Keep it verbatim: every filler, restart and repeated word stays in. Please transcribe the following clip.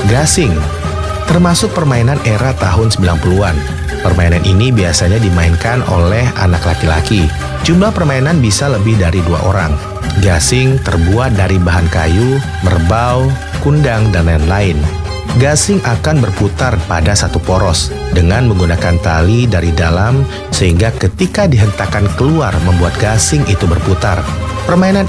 Gasing termasuk permainan era tahun sembilan puluhan. Permainan ini biasanya dimainkan oleh anak laki-laki. Jumlah permainan bisa lebih dari dua orang. Gasing terbuat dari bahan kayu, merbau, kundang, dan lain-lain. Gasing akan berputar pada satu poros dengan menggunakan tali dari dalam sehingga ketika dihentakkan keluar membuat gasing itu berputar. Permainan